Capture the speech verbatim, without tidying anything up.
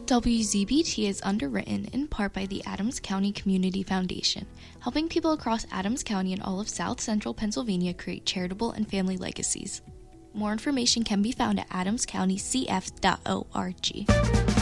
W Z B T is underwritten in part by the Adams County Community Foundation, helping people across Adams County and all of South Central Pennsylvania create charitable and family legacies. More information can be found at adams county c f dot org.